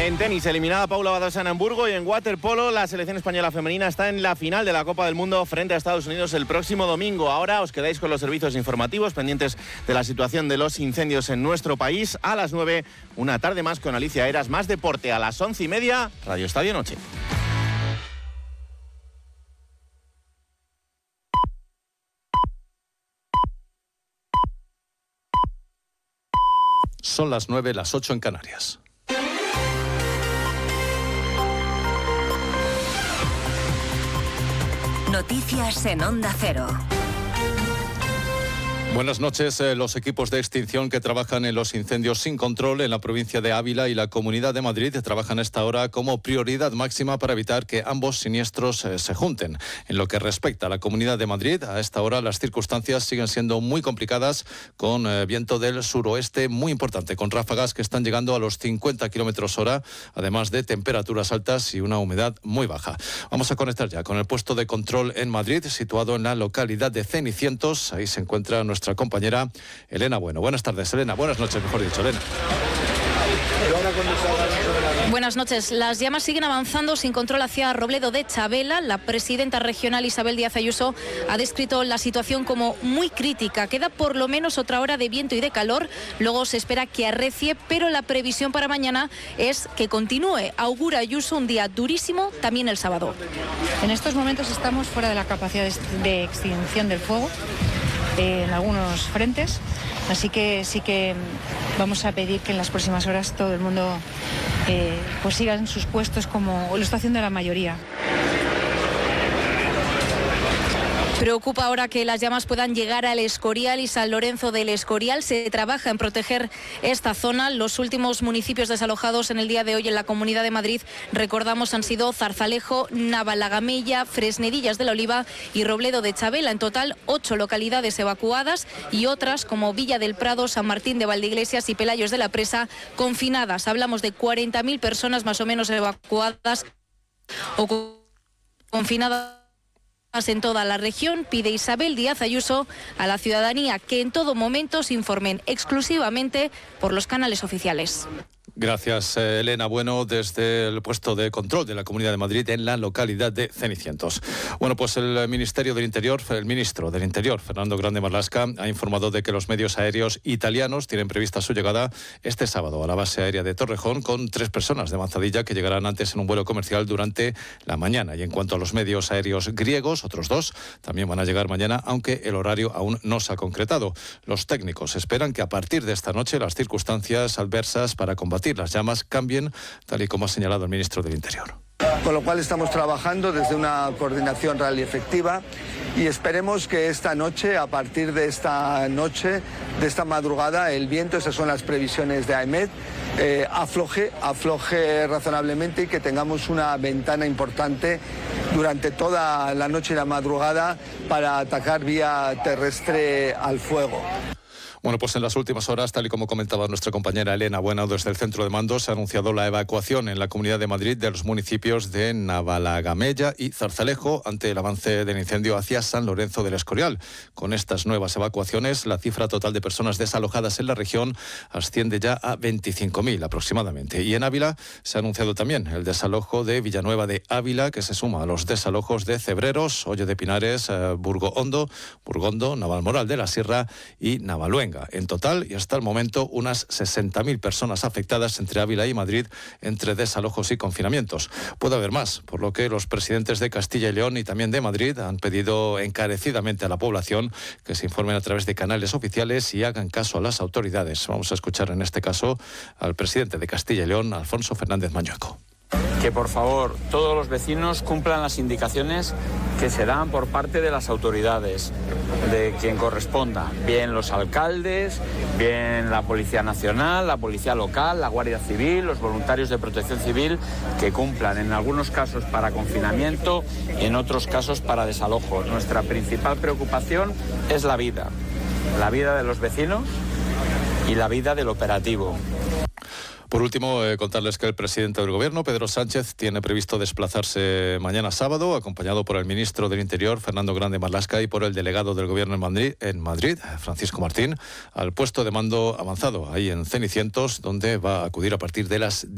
En tenis, eliminada Paula Badosa en Hamburgo, y en waterpolo la selección española femenina está en la final de la Copa del Mundo frente a Estados Unidos el próximo domingo. Ahora os quedáis con los servicios informativos pendientes de la situación de los incendios en nuestro país. A las 9, una tarde más con Alicia Eras, más deporte. A las 11:30, Radio Estadio Noche. Son las 9, las 8 en Canarias. Noticias en Onda Cero. Buenas noches. Los equipos de extinción que trabajan en los incendios sin control en la provincia de Ávila y la Comunidad de Madrid trabajan a esta hora como prioridad máxima para evitar que ambos siniestros se junten. En lo que respecta a la Comunidad de Madrid, a esta hora las circunstancias siguen siendo muy complicadas, con viento del suroeste muy importante, con ráfagas que están llegando a los 50 km/h, además de temperaturas altas y una humedad muy baja. Vamos a conectar ya con el puesto de control en Madrid, situado en la localidad de Cenicientos. Ahí se encuentra nuestra compañera Elena Bueno. Buenas tardes, Elena. Buenas noches, mejor dicho, Elena. Buenas noches. Las llamas siguen avanzando sin control hacia Robledo de Chabela. La presidenta regional Isabel Díaz Ayuso ha descrito la situación como muy crítica. Queda por lo menos otra hora de viento y de calor. Luego se espera que arrecie, pero la previsión para mañana es que continúe. Augura Ayuso un día durísimo también el sábado. En estos momentos estamos fuera de la capacidad de extinción del fuego en algunos frentes, así que sí que vamos a pedir que en las próximas horas todo el mundo pues siga en sus puestos como lo está haciendo la mayoría. Preocupa ahora que las llamas puedan llegar al Escorial y San Lorenzo del Escorial. Se trabaja en proteger esta zona. Los últimos municipios desalojados en el día de hoy en la Comunidad de Madrid, recordamos, han sido Zarzalejo, Navalagamella, Fresnedillas de la Oliva y Robledo de Chabela. En total, 8 localidades evacuadas y otras como Villa del Prado, San Martín de Valdeiglesias y Pelayos de la Presa confinadas. Hablamos de 40.000 personas más o menos evacuadas o confinadas en toda la región. Pide Isabel Díaz Ayuso a la ciudadanía que en todo momento se informen exclusivamente por los canales oficiales. Gracias, Elena Bueno, desde el puesto de control de la Comunidad de Madrid en la localidad de Cenicientos. Bueno, pues el ministro del Interior, Fernando Grande Marlaska, ha informado de que los medios aéreos italianos tienen prevista su llegada este sábado a la base aérea de Torrejón, con 3 personas de Manzadilla que llegarán antes en un vuelo comercial durante la mañana. Y en cuanto a los medios aéreos griegos, otros 2 también van a llegar mañana, aunque el horario aún no se ha concretado. Los técnicos esperan que a partir de esta noche las circunstancias adversas para combatir las llamas cambien, tal y como ha señalado el ministro del Interior. Con lo cual estamos trabajando desde una coordinación real y efectiva y esperemos que esta noche, a partir de esta noche, de esta madrugada, el viento, esas son las previsiones de AEMET, afloje razonablemente y que tengamos una ventana importante durante toda la noche y la madrugada para atacar vía terrestre al fuego. Bueno, pues en las últimas horas, tal y como comentaba nuestra compañera Elena Bueno, desde el centro de mando se ha anunciado la evacuación en la Comunidad de Madrid de los municipios de Navalagamella y Zarzalejo ante el avance del incendio hacia San Lorenzo del Escorial. Con estas nuevas evacuaciones, la cifra total de personas desalojadas en la región asciende ya a 25.000 aproximadamente. Y en Ávila se ha anunciado también el desalojo de Villanueva de Ávila, que se suma a los desalojos de Cebreros, Hoyo de Pinares, Burgondo, Navalmoral de la Sierra y Navaluenga. En total, y hasta el momento, unas 60.000 personas afectadas entre Ávila y Madrid, entre desalojos y confinamientos. Puede haber más, por lo que los presidentes de Castilla y León y también de Madrid han pedido encarecidamente a la población que se informen a través de canales oficiales y hagan caso a las autoridades. Vamos a escuchar en este caso al presidente de Castilla y León, Alfonso Fernández Mañueco. Que por favor todos los vecinos cumplan las indicaciones que se dan por parte de las autoridades, de quien corresponda, bien los alcaldes, bien la Policía Nacional, la Policía Local, la Guardia Civil, los voluntarios de Protección Civil, que cumplan en algunos casos para confinamiento, en otros casos para desalojo. Nuestra principal preocupación es la vida de los vecinos y la vida del operativo. Por último, contarles que el presidente del Gobierno, Pedro Sánchez, tiene previsto desplazarse mañana sábado, acompañado por el ministro del Interior, Fernando Grande Marlaska, y por el delegado del Gobierno en Madrid, Francisco Martín, al puesto de mando avanzado, ahí en Cenicientos, donde va a acudir a partir de las 10.